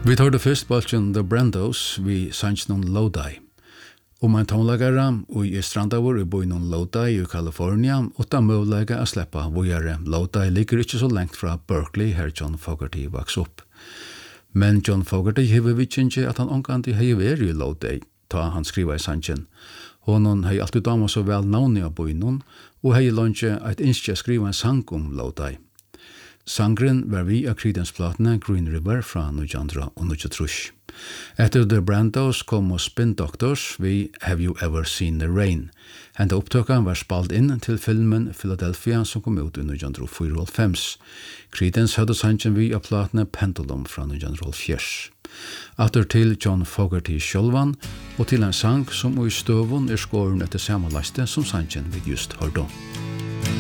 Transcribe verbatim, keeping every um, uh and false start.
Vi tar det først bolchen The Brandos vi sanns noen Lodi. Om en tonlagare og i Strandavur i boinen Lodi i California, utan mulighet å slippe våre. Lodi ligger ikke så lengt fra Berkeley, her John Fogerty vaks opp. Men John Fogerty hever vi ikke at han omkantig hei vært i Lodi, ta han skriva i sannsjen. Honon hei alltid damer så vel navnet av boinen, og hei lunge et innskje skriva en sang om Lodi. Sangren var vi av Creedence-platene Green River fra Nujandra og Nujatrush. Etter The Brandos kom og Spin Doctors vi Have You Ever Seen the Rain. Henta opptøkken var spalt inn til filmen Philadelphia som kom ut i Nujandra fire og fem. Creedence hadde sangen vi av platene Pendulum fra Nujandra fjers. Atter til John Fogerty sjølvan og til en sang som i støvun er skåren etter samme laste som sangen vi just hørte om.